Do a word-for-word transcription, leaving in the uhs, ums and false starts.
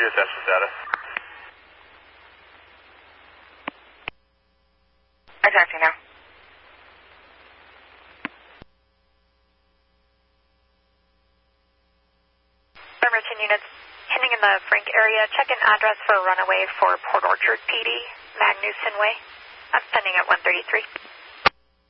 review attention status. I talk to you now. Bremerton units heading in the Frank area. Check in address for a runaway for Port Orchard P D, Magnuson Way. I'm sending at one thirty-three.